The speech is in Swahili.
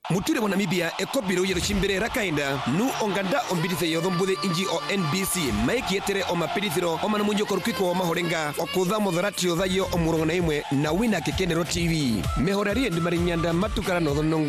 Muture wa Namibia ekobiro yero chimbere rakainda nu onganda ombidithe yothombude inji o NBC maiki etere o mapidithiro o manamunyo korukiko o mahorenga okutha motharatio thayo o murongo na imwe na wina kekenero TV mehorarie ndimari nyanda matukara no